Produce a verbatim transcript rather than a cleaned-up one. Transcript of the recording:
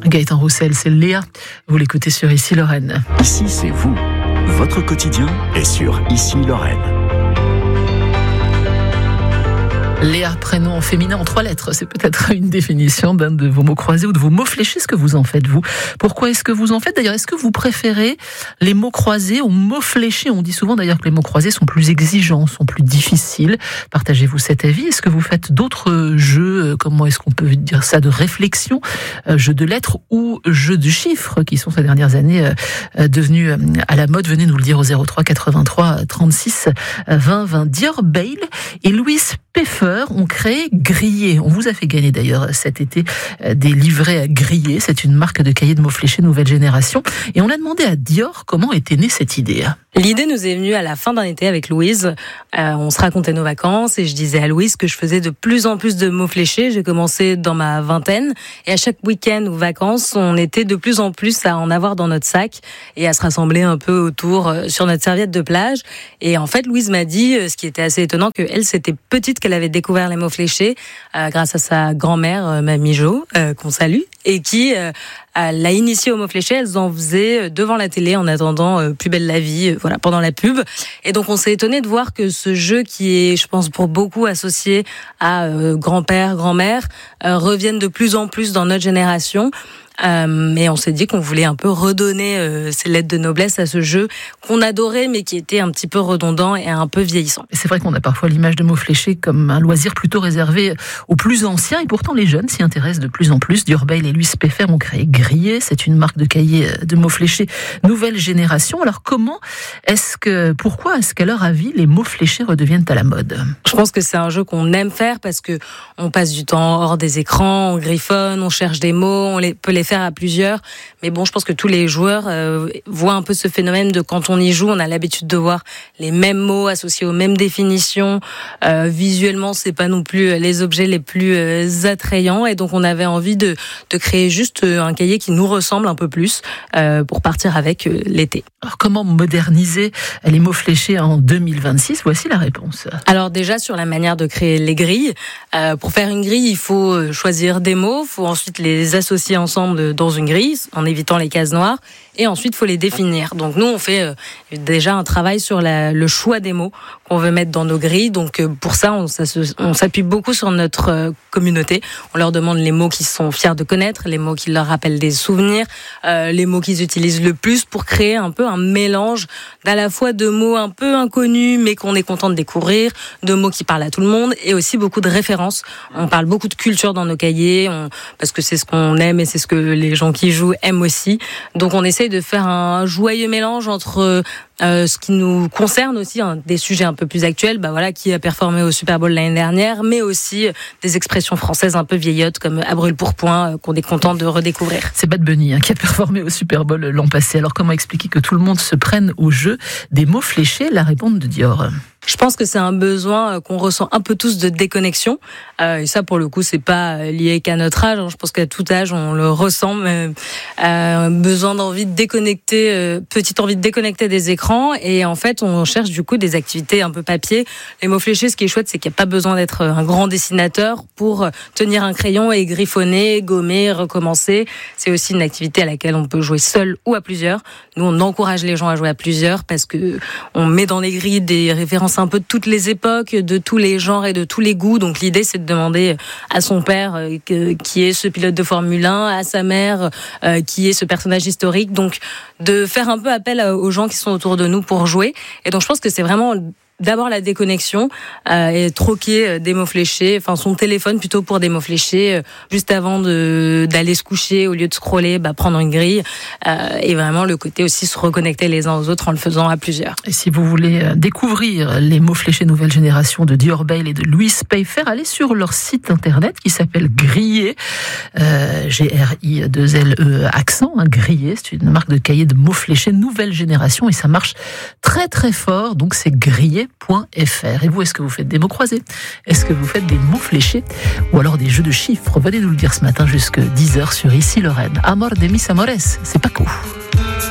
Gaëtan Roussel, c'est Léa. Vous l'écoutez sur Ici Lorraine. Ici, c'est vous. Votre quotidien est sur Ici Lorraine. Léa, prénom en féminin en trois lettres, c'est peut-être une définition d'un de vos mots croisés ou de vos mots fléchés. Est-ce que vous en faites, vous ? Pourquoi est-ce que vous en faites ? D'ailleurs, est-ce que vous préférez les mots croisés aux mots fléchés ? On dit souvent d'ailleurs que les mots croisés sont plus exigeants, sont plus difficiles. Partagez-vous cet avis ? Est-ce que vous faites d'autres jeux, comment est-ce qu'on peut dire ça, de réflexion, jeux de lettres ou jeux de chiffres qui sont ces dernières années devenus à la mode ? Venez nous le dire au zéro trois quatre-vingt-trois trente-six vingt vingt. Dior Bayle et Louise Peffer ont créé Grillé. On vous a fait gagner d'ailleurs cet été des livrets à griller. C'est une marque de cahiers de mots fléchés nouvelle génération. Et on a demandé à Dior comment était née cette idée. L'idée nous est venue à la fin d'un été avec Louise. Euh, on se racontait nos vacances et je disais à Louise que je faisais de plus en plus de mots fléchés. J'ai commencé dans ma vingtaine et à chaque week-end ou vacances, on était de plus en plus à en avoir dans notre sac et à se rassembler un peu autour euh, sur notre serviette de plage. Et en fait, Louise m'a dit, euh, ce qui était assez étonnant, que elle, c'était petite qu'elle avait découvert les mots fléchés euh, grâce à sa grand-mère, euh, Mamie Jo, euh, qu'on salue, et qui euh, l'a initiée aux mots fléchés. Elles en faisaient devant la télé en attendant euh, Plus belle la vie, euh, voilà, pendant la pub. Et donc on s'est étonné de voir que ce jeu qui est, je pense, pour beaucoup associé à euh, grand-père, grand-mère, euh, revienne de plus en plus dans notre génération. Euh, et on s'est dit qu'on voulait un peu redonner euh, ces lettres de noblesse à ce jeu qu'on adorait mais qui était un petit peu redondant et un peu vieillissant. C'est vrai qu'on a parfois l'image de mots fléchés comme un loisir plutôt réservé aux plus anciens et pourtant les jeunes s'y intéressent de plus en plus. Dior Bayle et Louise Peffer ont créé Grillé, c'est une marque de cahiers de mots fléchés nouvelle génération. Alors comment est-ce que, pourquoi est-ce qu'à leur avis les mots fléchés redeviennent à la mode ? Je pense que c'est un jeu qu'on aime faire parce que on passe du temps hors des écrans, on griffonne, on cherche des mots, on les, peut les faire à plusieurs. Mais bon, je pense que tous les joueurs euh, voient un peu ce phénomène de quand on y joue, on a l'habitude de voir les mêmes mots associés aux mêmes définitions. Euh, visuellement, c'est pas non plus les objets les plus euh, attrayants. Et donc, on avait envie de, de créer juste un cahier qui nous ressemble un peu plus euh, pour partir avec euh, l'été. Alors, comment moderniser les mots fléchés en deux mille vingt-six ? Voici la réponse. Alors déjà, sur la manière de créer les grilles. Euh, pour faire une grille, il faut choisir des mots, il faut ensuite les associer ensemble dans une grille, en évitant les cases noires, et ensuite il faut les définir. Donc nous, on fait euh, déjà un travail sur la, le choix des mots qu'on veut mettre dans nos grilles. Donc euh, pour ça, on, ça se, on s'appuie beaucoup sur notre euh, communauté. On leur demande les mots qu'ils sont fiers de connaître, les mots qui leur rappellent des souvenirs, euh, les mots qu'ils utilisent le plus pour créer un peu un mélange d'à la fois de mots un peu inconnus, mais qu'on est content de découvrir, de mots qui parlent à tout le monde, et aussi beaucoup de références. On parle beaucoup de culture dans nos cahiers, on, parce que c'est ce qu'on aime et c'est ce que les gens qui jouent aiment aussi. Donc on essaye de faire un joyeux mélange entre euh, ce qui nous concerne aussi, hein, des sujets un peu plus actuels, bah voilà, qui a performé au Super Bowl l'année dernière, mais aussi des expressions françaises un peu vieillottes comme à brûle pour point, euh, qu'on est content de redécouvrir. C'est Bad Bunny hein, qui a performé au Super Bowl l'an passé. Alors comment expliquer que tout le monde se prenne au jeu des mots fléchés ? La réponse de Dior. Je pense que c'est un besoin qu'on ressent un peu tous de déconnexion. Euh, et ça, pour le coup, c'est pas lié qu'à notre âge. Je pense qu'à tout âge, on le ressent. Mais, euh, besoin d'envie de déconnecter, euh, petite envie de déconnecter des écrans. Et en fait, on cherche du coup des activités un peu papier. Les mots fléchés, ce qui est chouette, c'est qu'il n'y a pas besoin d'être un grand dessinateur pour tenir un crayon et griffonner, gommer, recommencer. C'est aussi une activité à laquelle on peut jouer seul ou à plusieurs. Nous, on encourage les gens à jouer à plusieurs parce que on met dans les grilles des références un peu de toutes les époques, de tous les genres et de tous les goûts. Donc l'idée, c'est de demander à son père euh, qui est ce pilote de Formule un, à sa mère euh, qui est ce personnage historique. Donc de faire un peu appel aux gens qui sont autour de nous pour jouer. Et donc je pense que c'est vraiment d'abord la déconnexion euh, et troquer des mots fléchés, enfin son téléphone plutôt pour des mots fléchés, euh, juste avant de d'aller se coucher, au lieu de scroller, bah, prendre une grille, euh, et vraiment le côté aussi se reconnecter les uns aux autres en le faisant à plusieurs. Et si vous voulez découvrir les mots fléchés nouvelle génération de Dior Bayle et de Louise Peffer, allez sur leur site internet qui s'appelle Grillé, euh, G R I deux L E accent, hein, Grillé, c'est une marque de cahiers de mots fléchés nouvelle génération et ça marche très très fort, donc c'est Grillé point f r. Et vous, est-ce que vous faites des mots croisés ? Est-ce que vous faites des mots fléchés ? Ou alors des jeux de chiffres ? Venez nous le dire ce matin jusqu'à dix heures sur Ici Lorraine. Amor de mis amores, c'est Paco.